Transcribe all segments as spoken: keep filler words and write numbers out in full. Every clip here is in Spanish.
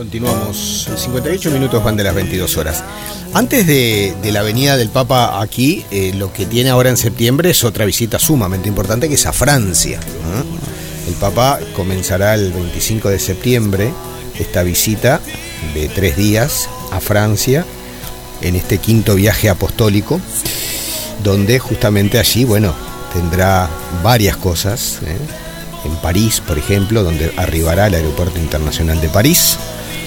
Continuamos, cincuenta y ocho minutos van de las veintidós horas. Antes de, de la venida del Papa aquí, eh, lo que tiene ahora en septiembre es otra visita sumamente importante, que es a Francia, ¿eh? El Papa comenzará el veinticinco de septiembre esta visita de tres días a Francia, en este quinto viaje apostólico, donde justamente allí, bueno, tendrá varias cosas, ¿eh? En París, por ejemplo, donde arribará al Aeropuerto Internacional de París.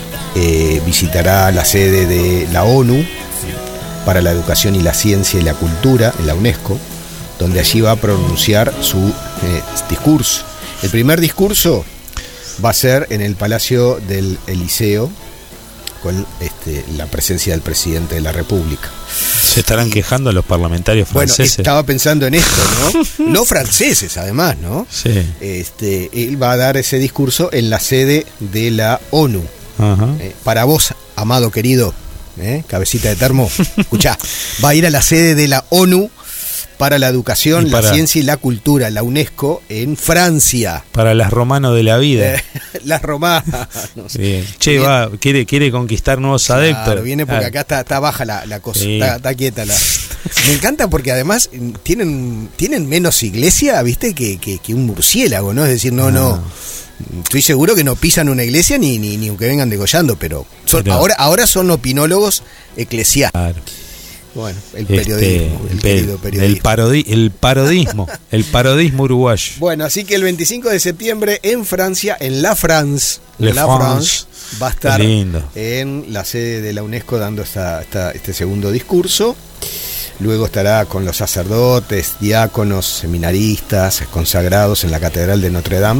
Eh, visitará la sede de la ONU para la Educación y la Ciencia y la Cultura, en la UNESCO, donde allí va a pronunciar su eh, discurso. El primer discurso va a ser en el Palacio del Eliseo, con este, la presencia del presidente de la República. Se estarán quejando los parlamentarios franceses. Bueno, estaba pensando en esto, ¿no? No franceses, además, ¿no? Sí. Este, él va a dar ese discurso en la sede de la ONU. Ajá. Eh, para vos, amado querido, ¿eh? Cabecita de termo, escuchá, va a ir a la sede de la ONU para la Educación, para, la Ciencia y la Cultura, la UNESCO, en Francia. Para las romanos de la vida. Eh, las romanas. Bien. Che, viene, va, quiere, quiere conquistar nuevos claro, adeptos. Viene porque ah. acá está, está baja la, la cosa, sí. está, está quieta la... Me encanta porque además tienen, tienen menos iglesia, viste, que, que, que un murciélago, ¿no? Es decir, no, no... no. Estoy seguro que no pisan una iglesia ni, ni, ni aunque vengan degollando, pero, son, pero ahora, ahora son opinólogos eclesiásticos. Claro. Bueno, el periodismo, este, el querido periodismo. El, parodi, el parodismo, el parodismo uruguayo. Bueno, así que el veinticinco de septiembre en Francia, en La France, Le La France, France, va a estar en la sede de la UNESCO dando esta, esta, este segundo discurso. Luego estará con los sacerdotes, diáconos, seminaristas, consagrados en la Catedral de Notre Dame.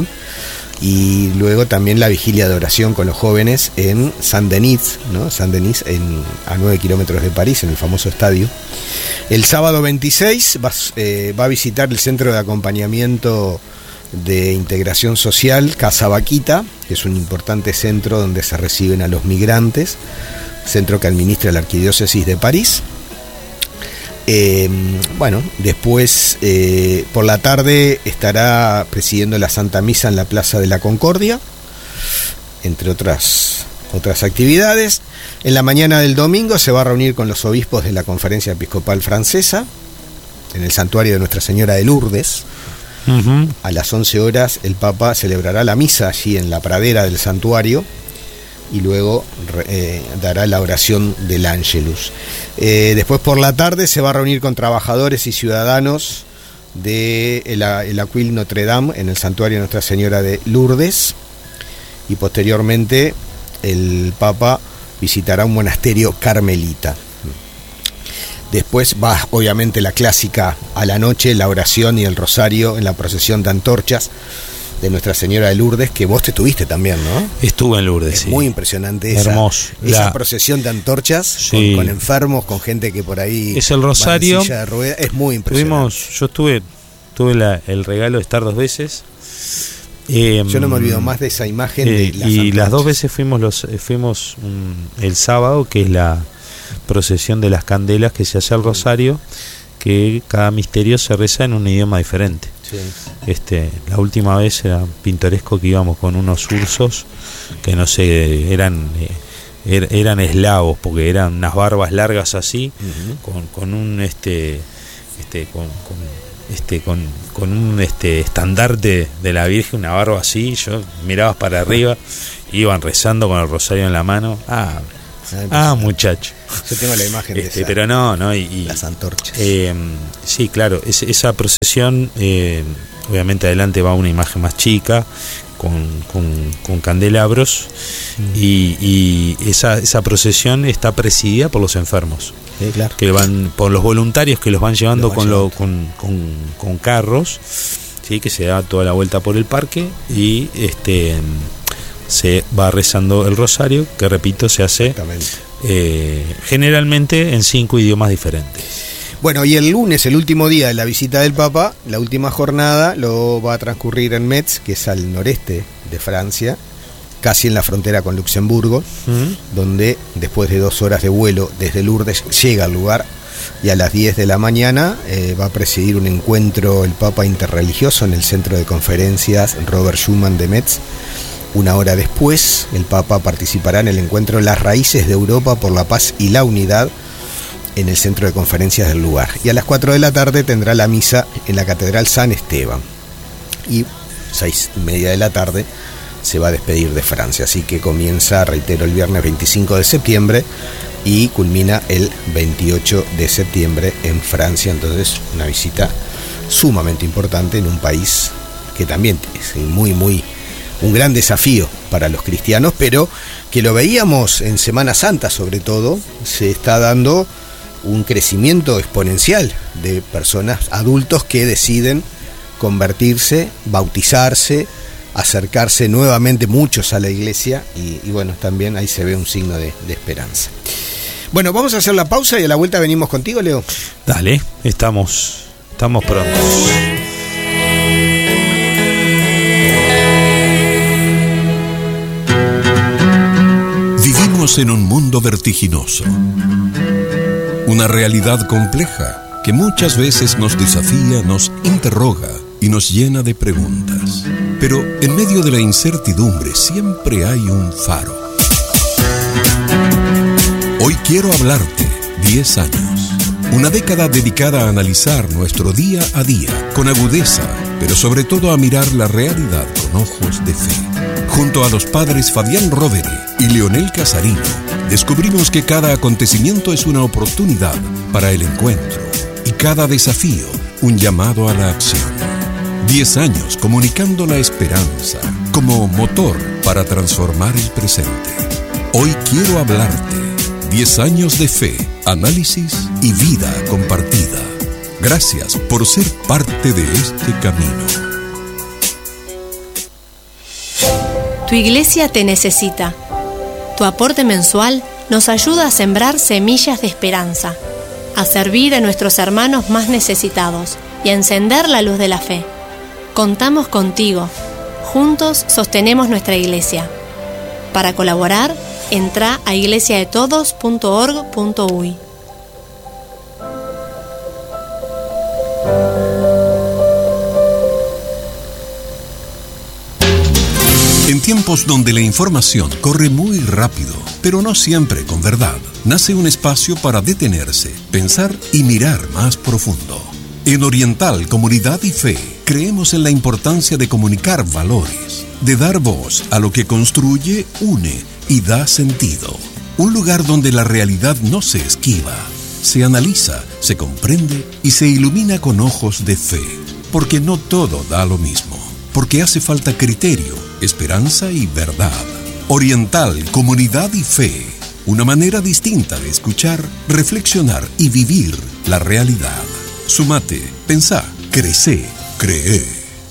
Y luego también la vigilia de oración con los jóvenes en Saint-Denis, ¿no? Saint-Denis, en, a nueve kilómetros de París, en el famoso estadio. El sábado veintiséis va, eh, va a visitar el Centro de Acompañamiento de Integración Social, Casa Vaquita, que es un importante centro donde se reciben a los migrantes, centro que administra la Arquidiócesis de París. Eh, bueno, después eh, por la tarde estará presidiendo la Santa Misa en la Plaza de la Concordia, entre otras, otras actividades. En la mañana del domingo se va a reunir con los obispos de la Conferencia Episcopal Francesa, en el santuario de Nuestra Señora de Lourdes. Uh-huh. A las once horas el Papa celebrará la misa allí en la pradera del santuario, y luego eh, dará la oración del Ángelus. Eh, después por la tarde se va a reunir con trabajadores y ciudadanos de el, el Aquil Notre Dame en el santuario de Nuestra Señora de Lourdes, y posteriormente el Papa visitará un monasterio carmelita. Después va obviamente la clásica a la noche, la oración y el rosario en la procesión de antorchas de Nuestra Señora de Lourdes, que vos te tuviste también, ¿no? Estuve en Lourdes, es sí. Muy impresionante esa, hermoso. esa la... procesión de antorchas, sí. con, con enfermos, con gente que por ahí es el rosario. Va en silla de ruedas. Es muy impresionante. Tuvimos, yo estuve, tuve la, el regalo de estar dos veces. Eh, yo no me olvido más de esa imagen. Eh, de las y antorchas. Las dos veces fuimos los fuimos um, el sábado, que es la procesión de las candelas que se hace al rosario, que cada misterio se reza en un idioma diferente. Sí. Este, la última vez era pintoresco que íbamos con unos ursos que no sé, eran eh, er, eran eslavos, porque eran unas barbas largas así, uh-huh. con, con un este este con, con este con, con un este estandarte de la Virgen, una barba así. Yo mirabas para arriba, iban rezando con el rosario en la mano. Ah, ah, muchacho. Yo tengo la imagen de este, esa, pero no, no y, y las antorchas. Eh, sí, claro, es, esa procesión, eh, obviamente adelante va una imagen más chica con, con, con candelabros, mm. y, y esa, esa procesión está presidida por los enfermos, sí, claro. que van por los voluntarios que los van llevando, los van con, llevando. Lo, con, con, con carros, sí, que se da toda la vuelta por el parque, y este se va rezando el rosario, que repito, se hace eh, generalmente en cinco idiomas diferentes. Bueno, y el lunes, el último día de la visita del Papa, la última jornada lo va a transcurrir en Metz, que es al noreste de Francia, casi en la frontera con Luxemburgo, uh-huh. donde después de dos horas de vuelo desde Lourdes llega al lugar, y a las diez de la mañana eh, va a presidir un encuentro el Papa interreligioso en el Centro de Conferencias Robert Schuman de Metz, Una hora después, el Papa participará en el encuentro Las Raíces de Europa por la Paz y la Unidad en el centro de conferencias del lugar. Y a las cuatro de la tarde tendrá la misa en la Catedral San Esteban. Y seis y media de la tarde se va a despedir de Francia. Así que comienza, reitero, el viernes veinticinco de septiembre y culmina el veintiocho de septiembre en Francia. Entonces, una visita sumamente importante en un país que también es muy, muy... un gran desafío para los cristianos, pero que lo veíamos en Semana Santa sobre todo, se está dando un crecimiento exponencial de personas, adultos que deciden convertirse, bautizarse, acercarse nuevamente muchos a la iglesia y, y bueno, también ahí se ve un signo de, de esperanza. Bueno, vamos a hacer la pausa y a la vuelta venimos contigo, Leo. Dale, estamos, estamos prontos. Vivimos en un mundo vertiginoso, una realidad compleja que muchas veces nos desafía, nos interroga y nos llena de preguntas. Pero en medio de la incertidumbre siempre hay un faro. Hoy quiero hablarte diez años, una década dedicada a analizar nuestro día a día con agudeza, pero sobre todo a mirar la realidad con ojos de fe. Junto a los padres Fabián Rovere y Leonel Casarino, descubrimos que cada acontecimiento es una oportunidad para el encuentro y cada desafío un llamado a la acción. Diez años comunicando la esperanza como motor para transformar el presente. Hoy quiero hablarte. Diez años de fe, análisis y vida compartida. Gracias por ser parte de este camino. Tu iglesia te necesita. Tu aporte mensual nos ayuda a sembrar semillas de esperanza, a servir a nuestros hermanos más necesitados y a encender la luz de la fe. Contamos contigo. Juntos sostenemos nuestra iglesia. Para colaborar, entra a iglesia de todos punto org punto uy. En tiempos donde la información corre muy rápido, pero no siempre con verdad, nace un espacio para detenerse, pensar y mirar más profundo. En Oriental Comunidad y Fe, creemos en la importancia de comunicar valores, de dar voz a lo que construye, une y da sentido. Un lugar donde la realidad no se esquiva, se analiza, se comprende y se ilumina con ojos de fe. Porque no todo da lo mismo. Porque hace falta criterio, esperanza y verdad. Oriental, Comunidad y Fe. Una manera distinta de escuchar, reflexionar y vivir la realidad. Sumate, pensá, crecé, cree.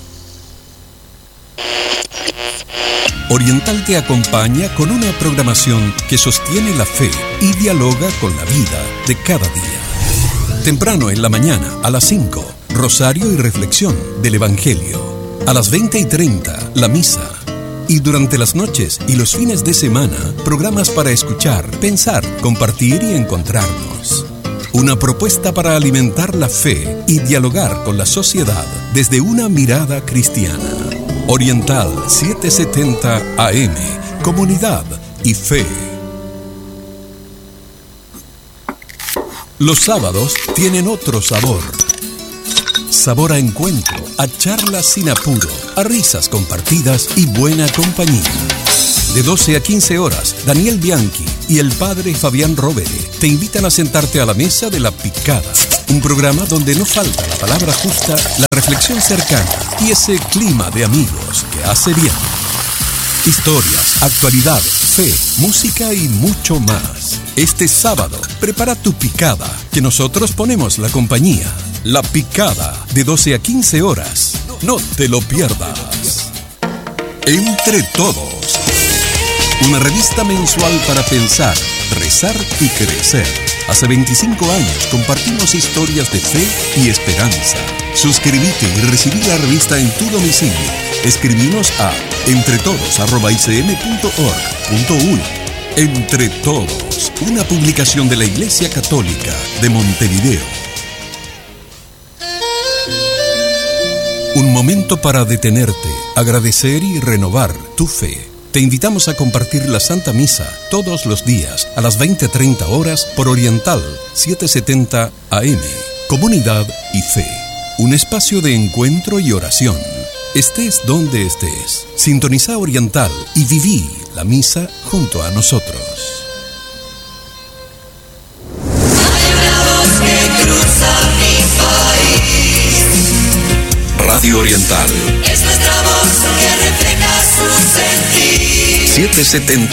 Oriental te acompaña con una programación que sostiene la fe y dialoga con la vida de cada día. Temprano en la mañana, a las cinco, rosario y reflexión del Evangelio. A las veinte y treinta, la misa. Y durante las noches y los fines de semana, programas para escuchar, pensar, compartir y encontrarnos. Una propuesta para alimentar la fe y dialogar con la sociedad desde una mirada cristiana. Oriental setecientos setenta A M, Comunidad y Fe. Los sábados tienen otro sabor. Sabor a encuentro, a charlas sin apuro, a risas compartidas y buena compañía. De doce a quince horas, Daniel Bianchi y el padre Fabián Rovere te invitan a sentarte a la mesa de La Picada, un programa donde no falta la palabra justa, la reflexión cercana y ese clima de amigos que hace bien. Historias, actualidad, fe, música y mucho más. Este sábado, prepara tu picada, que nosotros ponemos la compañía. La Picada, de doce a quince horas. No te lo pierdas. Entre Todos. Una revista mensual para pensar, rezar y crecer. Hace veinticinco años compartimos historias de fe y esperanza. Suscríbete y recibí la revista en tu domicilio. Escribinos a entretodos arroba i c m punto org punto uy. Entre Todos, una publicación de la Iglesia Católica de Montevideo. Un momento para detenerte, agradecer y renovar tu fe. Te invitamos a compartir la Santa Misa todos los días a las veinte treinta horas por Oriental setecientos setenta A M. Comunidad y fe. Un espacio de encuentro y oración. Estés donde estés. Sintoniza Oriental y viví la misa junto a nosotros. Radio Oriental. Es nuestra voz que refleja su sentir. setecientos setenta